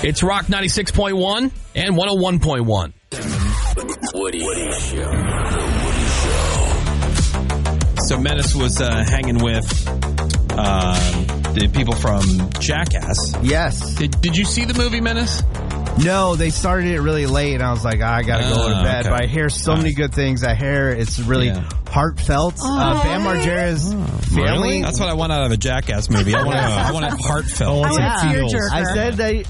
It's Rock 96.1 and 101.1. Woody Show. So Menace was hanging with the people from Jackass. Yes. Did you see the movie Menace? No, they started it really late, and I was like, I gotta go to bed. Okay. But I hear so many good things. I hear it's really heartfelt. Bam Margera's family. Really? That's what I want out of a Jackass movie. I want it heartfelt. I said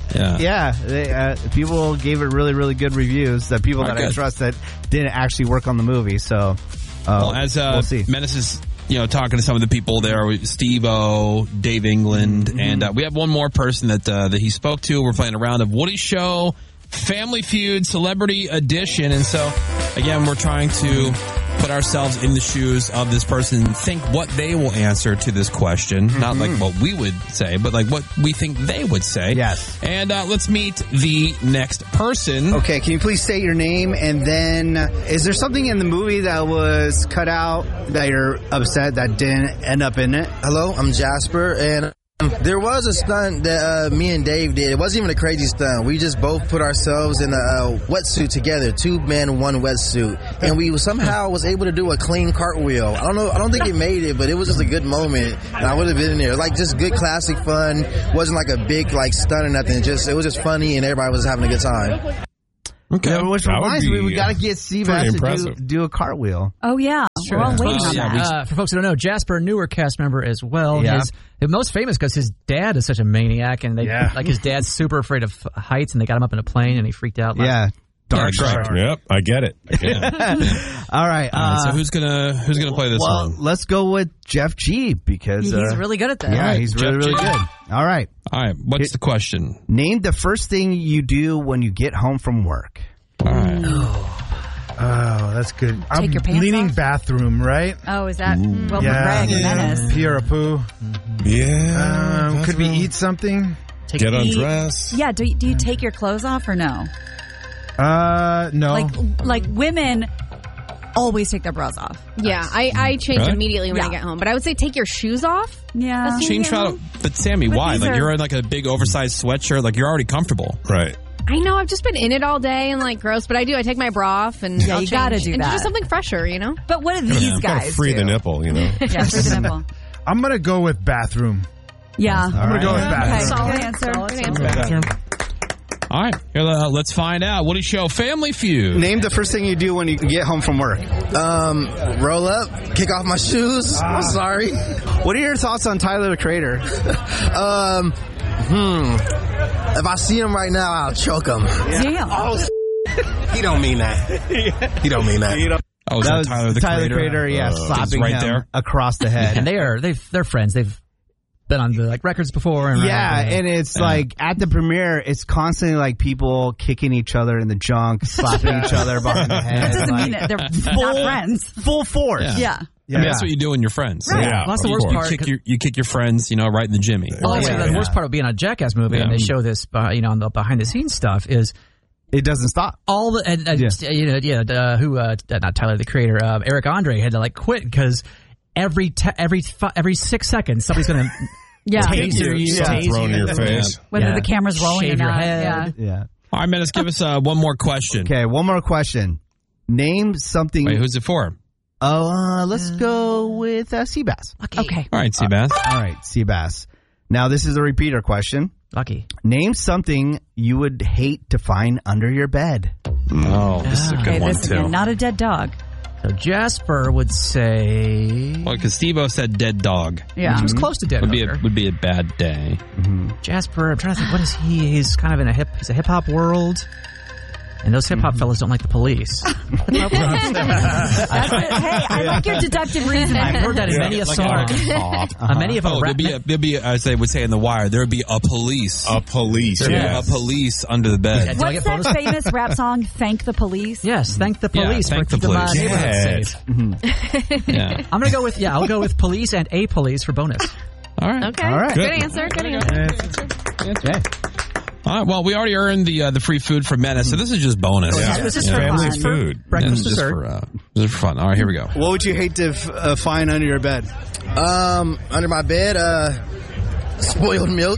that, people gave it really, really good reviews. That people that I trust that didn't actually work on the movie. So, we'll see. Menace is, talking to some of the people there, Steve-O, Dave England, and we have one more person that he spoke to. We're playing a round of Woody Show, Family Feud, Celebrity Edition, and so, again, we're trying to put ourselves in the shoes of this person and think what they will answer to this question. Not like what we would say, but like what we think they would say. Yes. And let's meet the next person. Okay, can you please state your name, and then is there something in the movie that was cut out that you're upset that didn't end up in it? Hello, I'm Jasper, and there was a stunt that me and Dave did. It wasn't even a crazy stunt. We just both put ourselves in a wetsuit together, 2 men, 1 wetsuit, and we somehow was able to do a clean cartwheel. I don't think it made it, but it was just a good moment, and I would have been in there. Like, just good classic fun. Wasn't like a big stunt or nothing. It was just funny, and everybody was having a good time. Okay. Yeah, which reminds me, we got to get Seabass to do a cartwheel. Oh, yeah. We're all waiting on that. For folks who don't know, Jasper, a newer cast member as well. Yeah. He's most famous because his dad is such a maniac, and his dad's super afraid of heights, and they got him up in a plane, and he freaked out. Dark Star. Yep, I get it. All right. So who's gonna play this one? Let's go with Jeff G because he's really good at that. Yeah, he's really, really good. All right. What's the question? Name the first thing you do when you get home from work. All right. Oh, that's good. Take your pants leaning off? bathroom, right? Oh, is that Wilbur Bragg and Menace? Pee or a poo. Yeah. Could we eat something? Get undressed. Yeah. Do you take your clothes off or no? No. Like women always take their bras off. Yeah, I change immediately when I get home. But I would say take your shoes off. Yeah. Change out. But Sammy, why? You're in like a big oversized sweatshirt. Like you're already comfortable. Right. I know, I've just been in it all day and gross, but I do. I take my bra off and I'll you gotta change do and that. do something fresher, But what do these guys free do? the nipple, Yeah, free the nipple. I'm going to go with bathroom. Yeah. I'm going to go with bathroom. Good answer. Bathroom. All right, here, let's find out. Woody Show, Family Feud. Name the first thing you do when you get home from work. Roll up, kick off my shoes. I'm sorry. What are your thoughts on Tyler, the Creator? If I see him right now, I'll choke him. Damn. He don't mean that. He don't mean that. Oh, is that Tyler, the Creator? slapping right him there across the head. And they're friends. They've been on the records before. And and it's like at the premiere, it's constantly people kicking each other in the junk, slapping each other behind the head. That doesn't mean it. They're not friends. Full force. Yeah. I mean, that's what you do when you're friends. Right. Yeah. That's the worst part. You kick your friends, right in the Jimmy. Well, the worst part of being on a Jackass movie, and they show this, on the behind the scenes stuff is. It doesn't stop. All the not Tyler, the Creator, Eric Andre had to quit because every 6 seconds somebody's going to taser you, thrown in your face. Whether the camera's rolling shave or your not. head. Yeah. All right, Menace, give us one more question. Okay, one more question. Name something. Wait, who's it for? Let's go with Seabass. Okay. All right, Seabass. All right, Seabass. Now, this is a repeater question. Lucky. Name something you would hate to find under your bed. Oh, this is a good one, too. Not a dead dog. So Jasper would say... Well, because Steve-O said dead dog. Yeah. He was close to dead Would dog. be a bad day. Jasper, I'm trying to think, what is he? He's kind of in a hip-hop world. And those hip-hop fellas don't like the police. That's it. Hey, I like your deductive reasoning. I've heard that in many a song. Many of there'd be, as they would say in The Wire, there would be a police. A police. There'd be a police under the bed. What's that famous rap song, Thank the Police? Yes, thank the police thank for the keeping my police. neighborhood safe. Yeah. I'm going to go with, I'll go with police and a police for bonus. All right. Okay. All right. Good answer. Good answer. Okay. All right, well, we already earned the free food from Menace, so this is just bonus. Yeah. This is for Family fun. food. Breakfast, Just dessert. this is for fun. All right, here we go. What would you hate to find under your bed? Under my bed, Spoiled milk.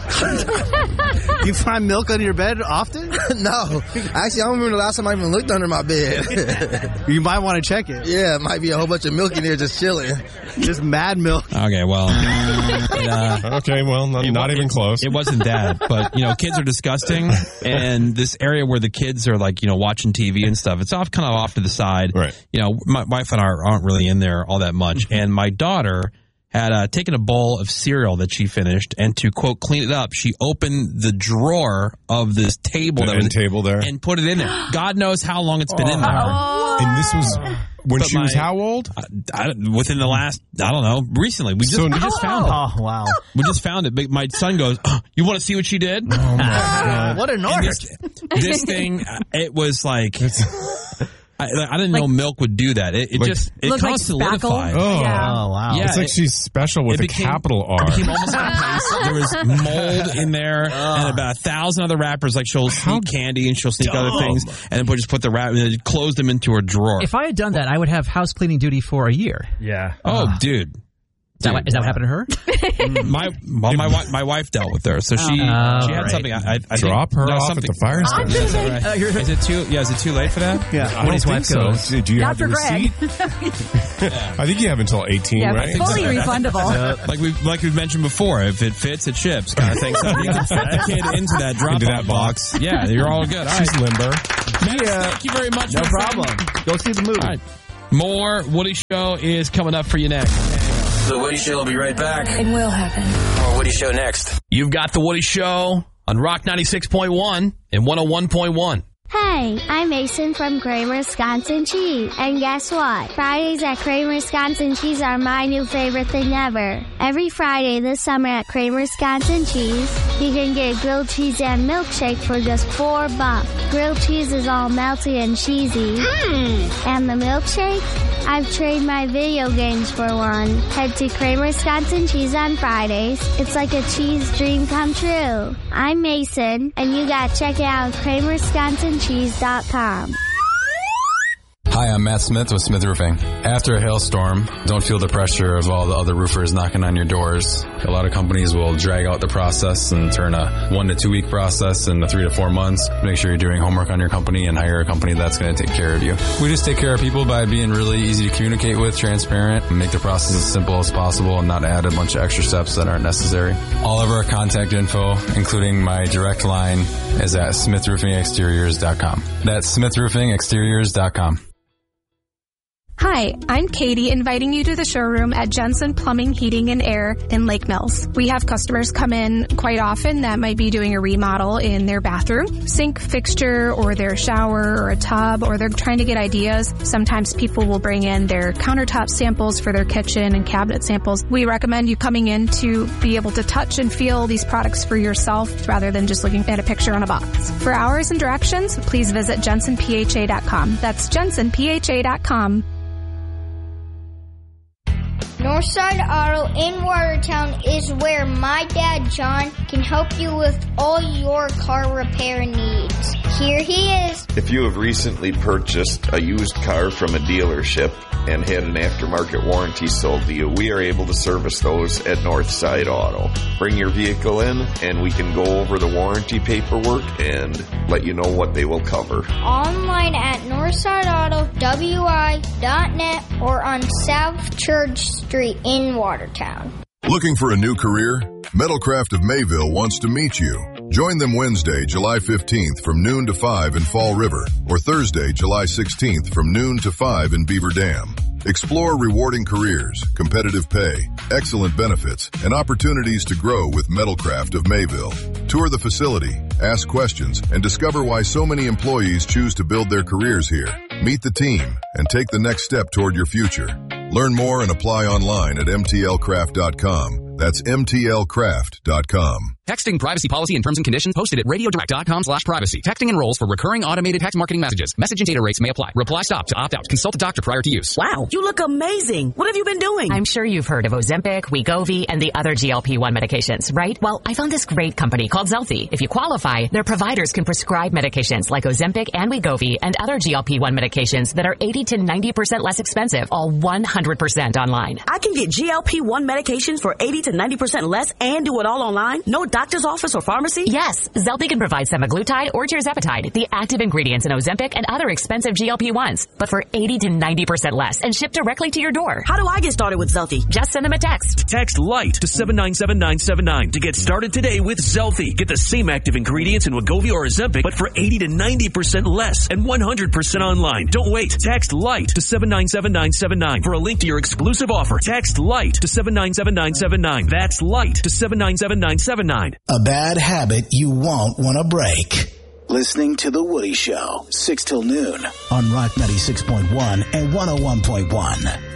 You find milk under your bed often? No. Actually, I don't remember the last time I even looked under my bed. You might want to check it. Yeah, it might be a whole bunch of milk in there just chilling. Just mad milk. Okay, well. Okay, well, not even close. It wasn't that, but, kids are disgusting, and this area where the kids are, like, watching TV and stuff, it's kind of off to the side. Right. My wife and I aren't really in there all that much, and my daughter had taken a bowl of cereal that she finished, and to, quote, clean it up, she opened the drawer of this table table there and put it in there. God knows how long it's been in there. And this was when she was how old? Within the last, I don't know, recently. We just found it. Oh, wow. We just found it. But my son goes, you want to see what she did? Oh, my God. What a narc. This thing, it was like... I didn't know milk would do that. It kind of solidified. Oh. Oh, wow. Yeah, it's like she's special with a capital R. It became almost like a paste. There was mold in there and about 1,000 other wrappers. Like she'll sneak candy and she'll sneak other things and then just put the wrap and then close them into her drawer. If I had done that, I would have house cleaning duty for a year. Yeah. Oh, dude. Is that what happened to her? My wife dealt with her, so she had something. I drop her off at the fire station. Is it too late for that? Yeah. I don't think so. Do you have the receipt? I think you have until 18, right? Fully refundable. Like we've mentioned before, if it fits, it ships, kind of thing. So you can fit the kid into that drop box. Yeah, you're all good. All She's limber. Thank you very much. No problem. Go see the movie. All right. More Woody Show is coming up for you next. The Woody Show will be right back. It will happen. More Woody Show next. You've got The Woody Show on Rock 96.1 and 101.1. Hey, I'm Mason from Kramer Wisconsin Cheese. And guess what? Fridays at Kramer Wisconsin Cheese are my new favorite thing ever. Every Friday this summer at Kramer Wisconsin Cheese, you can get grilled cheese and milkshake for just $4. Grilled cheese is all melty and cheesy. And the milkshake? I've traded my video games for one. Head to Kramer Wisconsin Cheese on Fridays. It's like a cheese dream come true. I'm Mason, and you gotta check it out at KramerWisconsinCheese.com. Hi, I'm Matt Smith with Smith Roofing. After a hailstorm, don't feel the pressure of all the other roofers knocking on your doors. A lot of companies will drag out the process and turn a 1 to 2 week process into 3 to 4 months. Make sure you're doing homework on your company and hire a company that's going to take care of you. We just take care of people by being really easy to communicate with, transparent, and make the process as simple as possible and not add a bunch of extra steps that aren't necessary. All of our contact info, including my direct line, is at SmithRoofingExteriors.com. That's SmithRoofingExteriors.com. Hi, I'm Katie, inviting you to the showroom at Jensen Plumbing, Heating, and Air in Lake Mills. We have customers come in quite often that might be doing a remodel in their bathroom, sink fixture, or their shower, or a tub, or they're trying to get ideas. Sometimes people will bring in their countertop samples for their kitchen and cabinet samples. We recommend you coming in to be able to touch and feel these products for yourself rather than just looking at a picture on a box. For hours and directions, please visit jensenpha.com. That's jensenpha.com. Northside Auto in Watertown is where my dad, John, can help you with all your car repair needs. Here he is. If you have recently purchased a used car from a dealership and had an aftermarket warranty sold to you, we are able to service those at Northside Auto. Bring your vehicle in and we can go over the warranty paperwork and let you know what they will cover. Online at NorthsideAutoWI.net or on South Church Street in Watertown. Looking for a new career? Metalcraft of Mayville wants to meet you. Join them Wednesday, July 15th from noon to 5 in Fall River, or Thursday, July 16th from noon to 5 in Beaver Dam. Explore rewarding careers, competitive pay, excellent benefits, and opportunities to grow with Metalcraft of Mayville. Tour the facility, ask questions, and discover why so many employees choose to build their careers here. Meet the team and take the next step toward your future. Learn more and apply online at mtlcraft.com. That's mtlcraft.com. Texting privacy policy and terms and conditions posted at radiodirect.com/privacy. Texting enrolls for recurring automated text marketing messages. Message and data rates may apply. Reply stop to opt out. Consult a doctor prior to use. Wow, you look amazing. What have you been doing? I'm sure you've heard of Ozempic, Wegovy, and the other GLP-1 medications, right? Well, I found this great company called Zelfie. If you qualify, their providers can prescribe medications like Ozempic and Wegovy and other GLP-1 medications that are 80 to 90% less expensive, all 100% online. I can get GLP-1 medications for 80 to 90% less and do it all online? No doctor's office or pharmacy? Yes, Zelfie can provide semaglutide or tirzepatide, the active ingredients in Ozempic and other expensive GLP-1s, but for 80 to 90% less and shipped directly to your door. How do I get started with Zelfie? Just send them a text. Text LIGHT to 797979 to get started today with Zelfie. Get the same active ingredients in Wegovy or Ozempic, but for 80 to 90% less and 100% online. Don't wait. Text LIGHT to 797979 for a link to your exclusive offer. Text LIGHT to 797979. That's LIGHT to 797979. A bad habit you won't want to break. Listening to The Woody Show, 6 till noon on Rock 96.1 and 101.1.